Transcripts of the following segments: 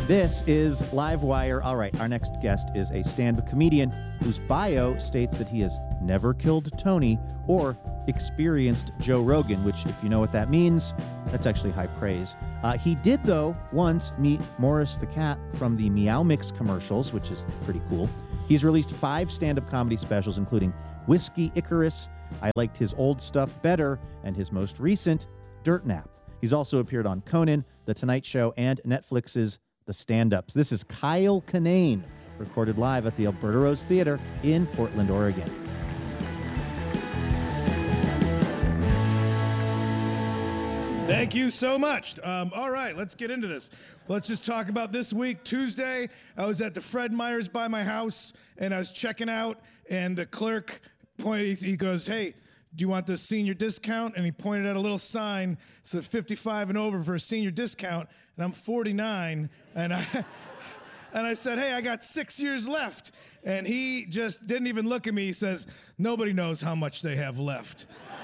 This is Livewire. All right, our next guest is a stand-up comedian whose bio states that he has never killed Tony or experienced Joe Rogan, which, if you know what that means, that's actually high praise. He did, though, once meet Morris the cat from the Meow Mix commercials, which is pretty cool. He's released 5 stand-up comedy specials, including Whiskey Icarus, I Liked His Old Stuff Better, and his most recent, Dirt Nap. He's also appeared on Conan, The Tonight Show, and Netflix's The Stand-Ups. This is Kyle Kinane, recorded live at the Alberta Rose Theater in Portland, Oregon. Thank you so much. All right, let's get into this. Let's just talk about this week. Tuesday, I was at the Fred Meyer's by my house, and I was checking out, and the clerk he goes, "Hey, do you want the senior discount?" And he pointed at a little sign, said 55 and over for a senior discount, and I'm 49, and I said, "Hey, I got 6 years left." And he just didn't even look at me. He says, "Nobody knows how much they have left."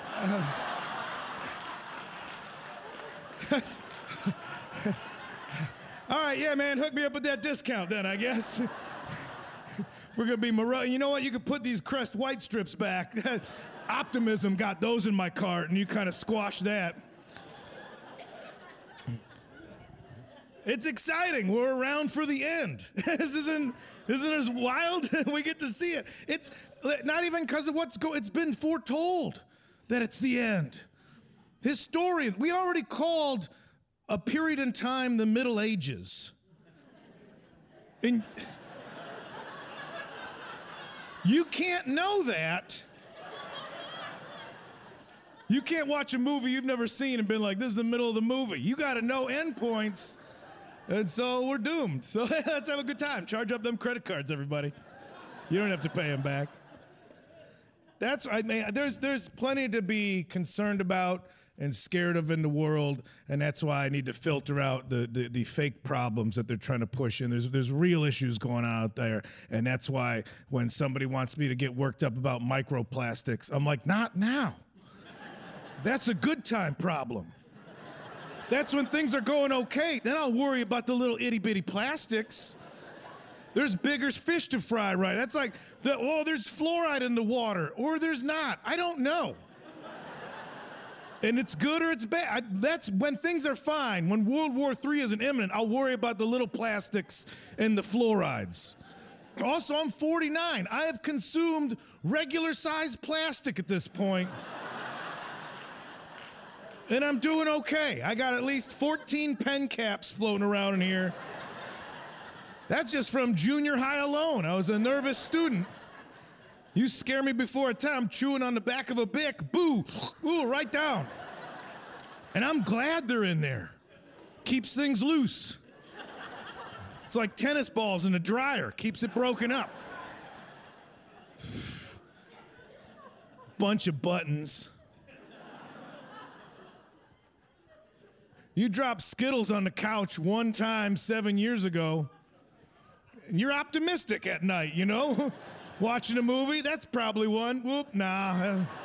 All right, yeah, man, hook me up with that discount then, I guess. We're gonna be morose. You know what? You could put these Crest White strips back. Optimism got those in my cart, and you kind of squashed that. It's exciting. We're around for the end. This isn't as wild. We get to see it. It's not even because of it's been foretold that it's the end. Historians, we already called a period in time the Middle Ages. And you can't know that. You can't watch a movie you've never seen and been like, this is the middle of the movie. You got to know endpoints, and so we're doomed. So let's have a good time. Charge up them credit cards, everybody. You don't have to pay them back. There's plenty to be concerned about and scared of in the world, and that's why I need to filter out the fake problems that they're trying to push in. There's real issues going on out there, and that's why when somebody wants me to get worked up about microplastics, I'm like, not now. That's a good time problem. That's when things are going okay. Then I'll worry about the little itty-bitty plastics. There's bigger fish to fry, right? That's like, there's fluoride in the water, or there's not. I don't know. And it's good or it's bad. That's when things are fine. When World War III isn't imminent, I'll worry about the little plastics and the fluorides. Also, I'm 49. I have consumed regular-sized plastic at this point. And I'm doing okay. I got at least 14 pen caps floating around in here. That's just from junior high alone. I was a nervous student. You scare me before a time, I'm chewing on the back of a Bic, boo, ooh, right down. And I'm glad they're in there. Keeps things loose. It's like tennis balls in a dryer, keeps it broken up. Bunch of buttons. You dropped Skittles on the couch one time 7 years ago, and you're optimistic at night, you know? Watching a movie, that's probably one. Whoop, nah. A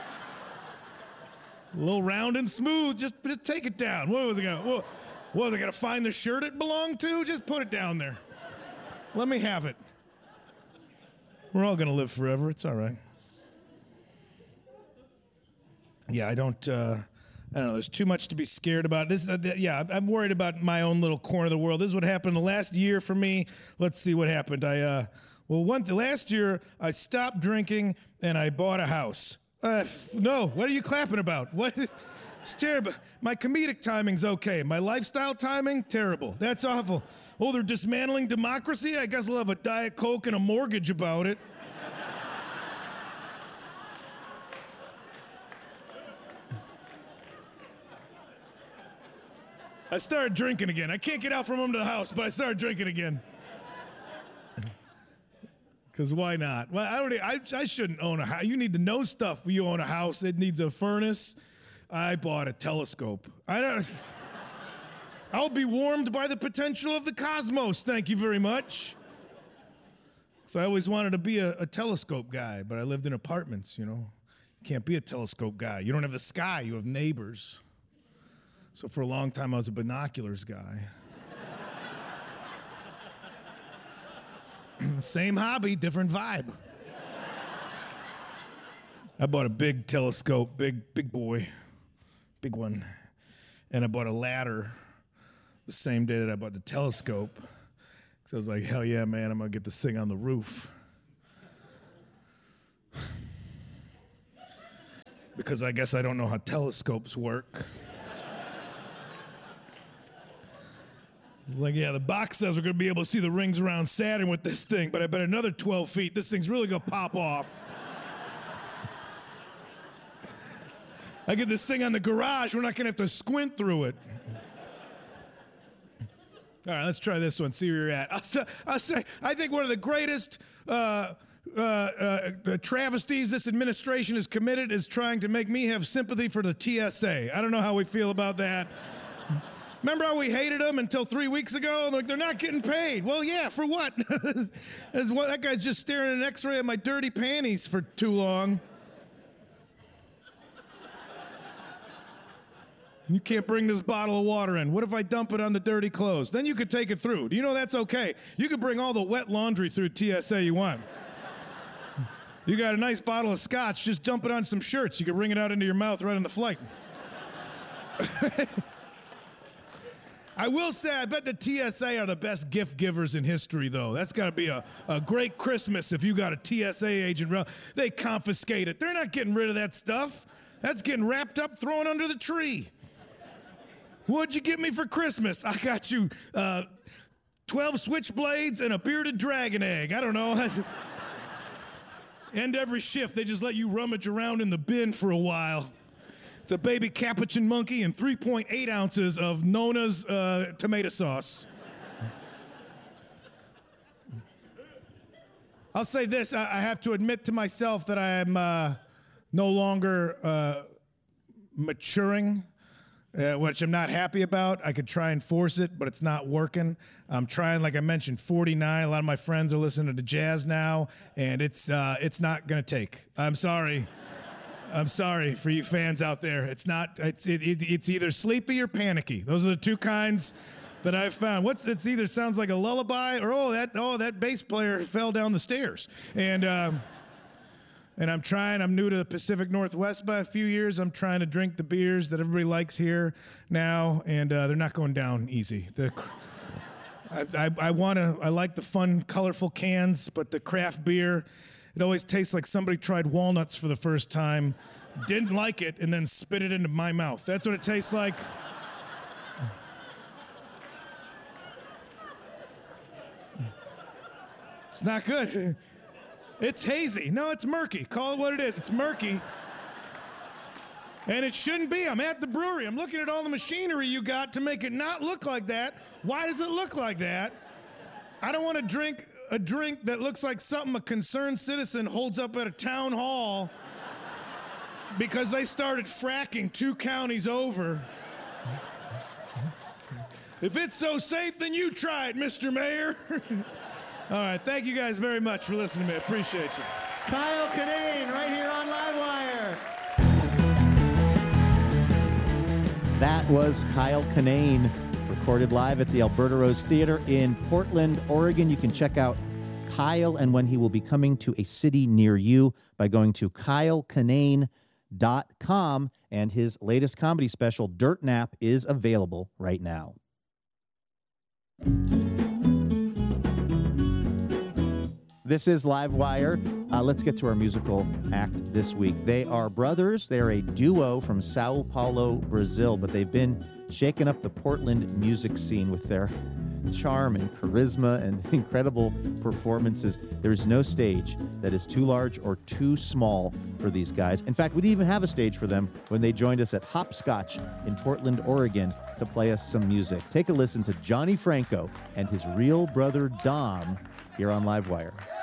little round and smooth, just take it down. What was I gonna find the shirt it belonged to? Just put it down there. Let me have it. We're all gonna live forever, it's all right. Yeah, I don't know, there's too much to be scared about. I'm worried about my own little corner of the world. This is what happened the last year for me. Let's see what happened. Last year, I stopped drinking and I bought a house. No, what are you clapping about? What? It's terrible. My comedic timing's okay. My lifestyle timing, terrible. That's awful. Oh, they're dismantling democracy? I guess I'll have a Diet Coke and a mortgage about it. I started drinking again. I can't get out from under the house, but I started drinking again. Because why not? Well, I shouldn't own a house. You need to know stuff when you own a house. It needs a furnace. I bought a telescope. I'll be warmed by the potential of the cosmos. Thank you very much. So I always wanted to be a telescope guy, but I lived in apartments, you know. You can't be a telescope guy. You don't have the sky. You have neighbors. So for a long time, I was a binoculars guy. Same hobby, different vibe. I bought a big telescope, big boy, big one. And I bought a ladder the same day that I bought the telescope. So I was like, hell yeah, man, I'm gonna get this thing on the roof. Because I guess I don't know how telescopes work. Like, yeah, the box says we're gonna be able to see the rings around Saturn with this thing, but I bet another 12 feet, this thing's really gonna pop off. I get this thing on the garage, we're not gonna have to squint through it. All right, let's try this one, see where you're at. I'll say, I think one of the greatest travesties this administration has committed is trying to make me have sympathy for the TSA. I don't know how we feel about that. Remember how we hated them until 3 weeks ago? Like, they're not getting paid. Well, yeah, for what? That guy's just staring at an x-ray of my dirty panties for too long. You can't bring this bottle of water in. What if I dump it on the dirty clothes? Then you could take it through. Do you know that's okay? You could bring all the wet laundry through TSA you want. You got a nice bottle of scotch, just dump it on some shirts. You can wring it out into your mouth right on the flight. I will say, I bet the TSA are the best gift givers in history, though. That's got to be a great Christmas if you got a TSA agent. They confiscate it. They're not getting rid of that stuff. That's getting wrapped up, thrown under the tree. What'd you get me for Christmas? I got you 12 switchblades and a bearded dragon egg. I don't know. End every shift, they just let you rummage around in the bin for a while. It's a baby capuchin monkey and 3.8 ounces of Nona's tomato sauce. I'll say this, I have to admit to myself that I am no longer maturing, which I'm not happy about. I could try and force it, but it's not working. I'm trying, like I mentioned, 49. A lot of my friends are listening to jazz now, and it's not gonna take. I'm sorry. I'm sorry for you fans out there. It's not. It's either sleepy or panicky. Those are the two kinds that I've found. It's either sounds like a lullaby or that bass player fell down the stairs. And I'm trying. I'm new to the Pacific Northwest by a few years. I'm trying to drink the beers that everybody likes here now, and they're not going down easy. I like the fun, colorful cans, but the craft beer, it always tastes like somebody tried walnuts for the first time, didn't like it, and then spit it into my mouth. That's what it tastes like. It's not good. It's hazy. No, it's murky. Call it what it is. It's murky. And it shouldn't be. I'm at the brewery. I'm looking at all the machinery you got to make it not look like that. Why does it look like that? I don't want to drink a drink that looks like something a concerned citizen holds up at a town hall because they started fracking 2 counties over. If it's so safe, then you try it, Mr. Mayor. All right, thank you guys very much for listening to me. I appreciate you. Kyle Kinane, right here on Livewire. That was Kyle Kinane, recorded live at the Alberta Rose Theater in Portland, Oregon. You can check out Kyle and when he will be coming to a city near you by going to kylekinane.com, and his latest comedy special, Dirt Nap, is available right now. This is Livewire. Let's get to our musical act this week. They are brothers. They're a duo from Sao Paulo, Brazil, but they've been shaking up the Portland music scene with their charm and charisma and incredible performances. There's no stage that is too large or too small for these guys. In fact, we didn't even have a stage for them when they joined us at Hopscotch in Portland, Oregon to play us some music. Take a listen to Johnny Franco and his real brother Dom here on Livewire.